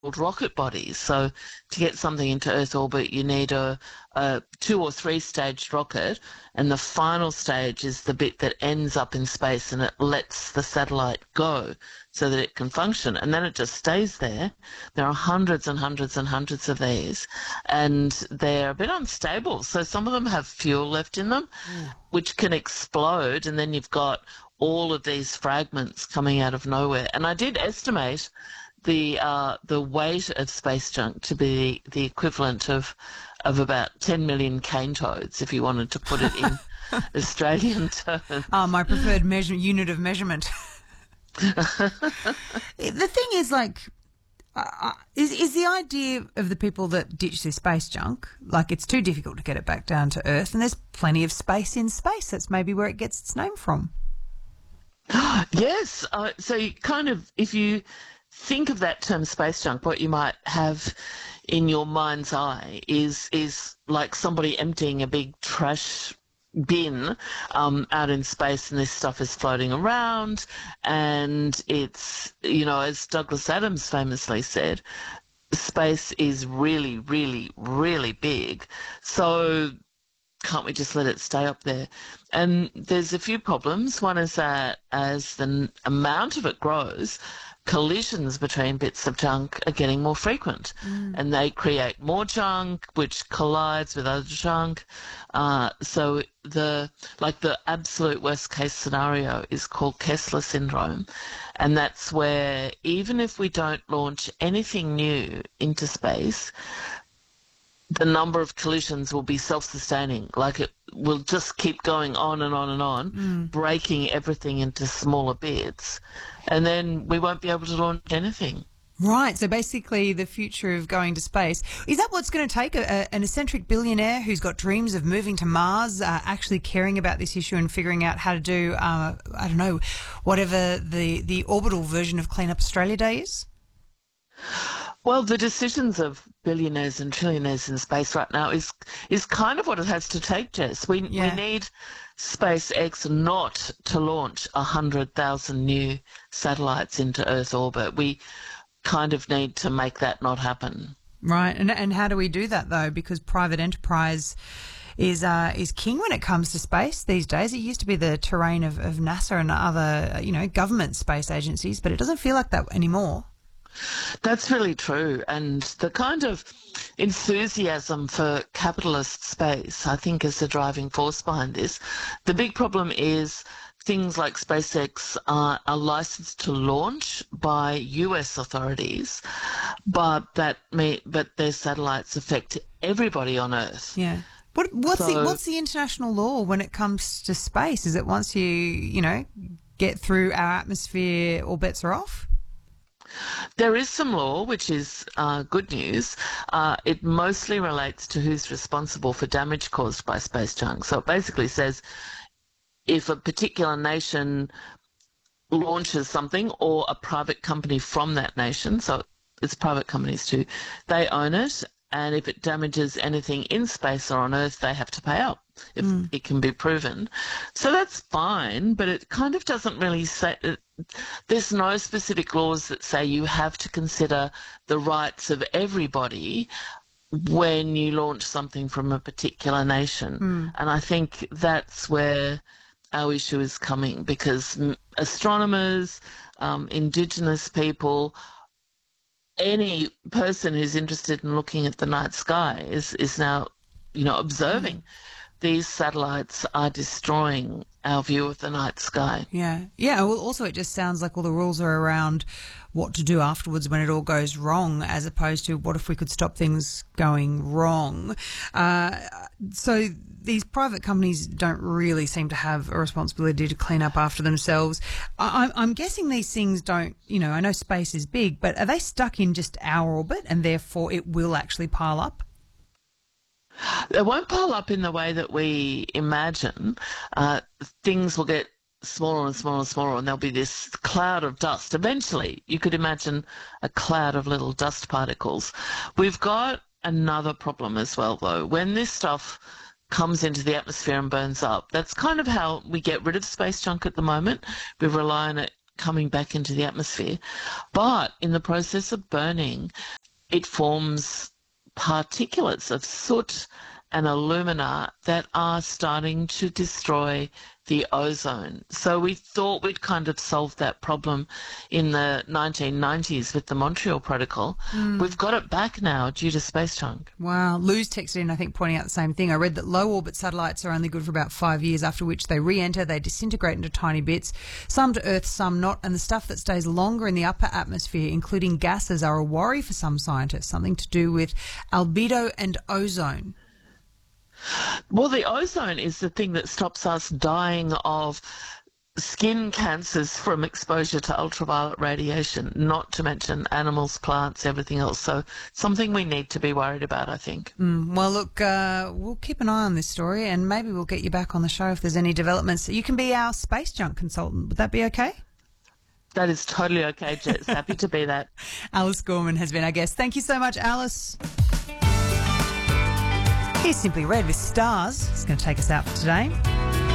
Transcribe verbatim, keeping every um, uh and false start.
rocket bodies. So to get something into Earth orbit, you need a, a two or three staged rocket, and the final stage is the bit that ends up in space and it lets the satellite go so that it can function, and then it just stays there. There are hundreds and hundreds and hundreds of these, and they're a bit unstable. So some of them have fuel left in them, mm. which can explode, and then you've got all of these fragments coming out of nowhere. And I did estimate the uh, the weight of space junk to be the equivalent of of about ten million cane toads, if you wanted to put it in Australian terms. Oh, my preferred measure, unit of measurement. The thing is, like, uh, is is the idea of the people that ditch their space junk, like, it's too difficult to get it back down to Earth, and there's plenty of space in space. That's maybe where it gets its name from. Yes. Uh, so you kind of, if you think of that term space junk, what you might have in your mind's eye is is like somebody emptying a big trash bin um, out in space, and this stuff is floating around, and it's, you know, as Douglas Adams famously said, space is really, really, really big. So can't we just let it stay up there? And there's a few problems. One is that as the amount of it grows, collisions between bits of junk are getting more frequent, mm. and they create more junk, which collides with other junk. Uh, so the like the absolute worst case scenario is called Kessler syndrome, and that's where even if we don't launch anything new into space, the number of collisions will be self-sustaining. Like, it will just keep going on and on and on, mm. breaking everything into smaller bits, and then we won't be able to launch anything. Right, so basically the future of going to space, is that what's going to take a, a, an eccentric billionaire who's got dreams of moving to Mars, uh, actually caring about this issue and figuring out how to do, uh, I don't know, whatever the, the orbital version of Clean Up Australia Day is? Well, the decisions of billionaires and trillionaires in space right now is is kind of what it has to take, Jess. We yeah. we need SpaceX not to launch one hundred thousand new satellites into Earth orbit. We kind of need to make that not happen. Right. And and how do we do that, though? Because private enterprise is uh, is king when it comes to space these days. It used to be the terrain of, of NASA and other, you know, government space agencies, but it doesn't feel like that anymore. That's really true, and the kind of enthusiasm for capitalist space, I think, is the driving force behind this. The big problem is things like SpaceX are, are licensed to launch by U S authorities, but that may, but their satellites affect everybody on Earth. Yeah. What, what's so, the what's the international law when it comes to space? Is it once you you know get through our atmosphere, all bets are off? There is some law, which is uh, good news. Uh, it mostly relates to who's responsible for damage caused by space junk. So it basically says if a particular nation launches something, or a private company from that nation, so it's private companies too, they own it, and if it damages anything in space or on Earth, they have to pay up if mm. it can be proven. So that's fine, but it kind of doesn't really say... It, there's no specific laws that say you have to consider the rights of everybody when you launch something from a particular nation. Mm. And I think that's where our issue is coming, because astronomers, um, Indigenous people, any person who's interested in looking at the night sky is, is now, you know, observing. Mm. These satellites are destroying our view of the night sky. Yeah. Yeah. Well, also it just sounds like all the rules are around what to do afterwards when it all goes wrong, as opposed to what if we could stop things going wrong. Uh, so these private companies don't really seem to have a responsibility to clean up after themselves. I, I'm guessing these things don't, you know, I know space is big, but are they stuck in just our orbit and therefore it will actually pile up? It won't pile up in the way that we imagine. Uh, things will get smaller and smaller and smaller, and there'll be this cloud of dust. Eventually, you could imagine a cloud of little dust particles. We've got another problem as well, though. When this stuff comes into the atmosphere and burns up, that's kind of how we get rid of space junk at the moment. We rely on it coming back into the atmosphere. But in the process of burning, it forms particulates of soot and alumina that are starting to destroy the ozone. So we thought we'd kind of solved that problem in the nineteen nineties with the Montreal Protocol. Mm. We've got it back now due to space junk. Wow. Lou's texted in, I think, pointing out the same thing. I read that low-orbit satellites are only good for about five years, after which they re-enter, they disintegrate into tiny bits, some to Earth, some not, and the stuff that stays longer in the upper atmosphere, including gases, are a worry for some scientists, something to do with albedo and ozone. Well, the ozone is the thing that stops us dying of skin cancers from exposure to ultraviolet radiation, not to mention animals, plants, everything else. So something we need to be worried about, I think. Mm, well, look, uh, we'll keep an eye on this story and maybe we'll get you back on the show if there's any developments. You can be our space junk consultant. Would that be okay? That is totally okay, Jess. Happy to be that. Alice Gorman has been our guest. Thank you so much, Alice. Here's Simply Red with Stars. It's going to take us out for today.